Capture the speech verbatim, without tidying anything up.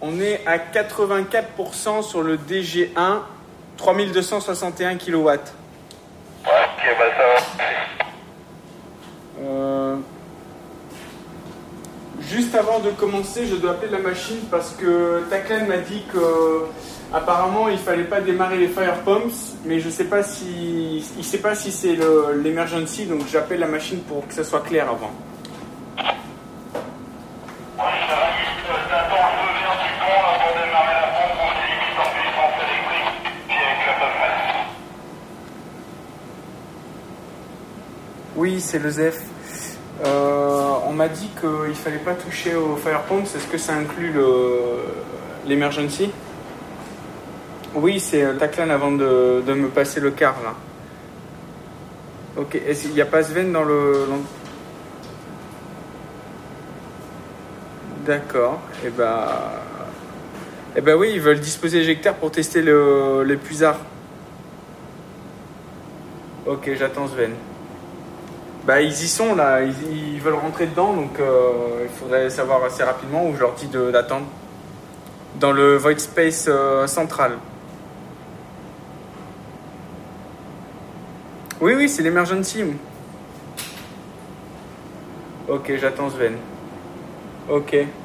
On est à quatre-vingt-quatre pour cent sur le D G un, trois mille deux cent soixante et un kilowatts. Ouais, ok, bah ça va. Euh, juste avant de commencer, je dois appeler la machine parce que Taclan m'a dit que apparemment il fallait pas démarrer les fire pumps, mais je sais pas si il sait pas si c'est l'emergency, donc j'appelle la machine pour que ça soit clair avant. Oui, c'est le Z E F. Euh, on m'a dit qu'il fallait pas toucher au fire pumps. Est-ce que ça inclut l'emergency? Oui, c'est Taclan avant de, de me passer le car là. Ok, il n'y a pas Sven dans le... Dans... D'accord, et bah... Eh ben oui, ils veulent disposer l'éjecteur pour tester le, les puisards. Ok, j'attends Sven. Bah ils y sont là, ils, ils veulent rentrer dedans, donc euh, il faudrait savoir assez rapidement ou je leur dis d'attendre. Dans le void space euh, central. Oui, oui, c'est l'emergency. Ok, j'attends Sven. Ok.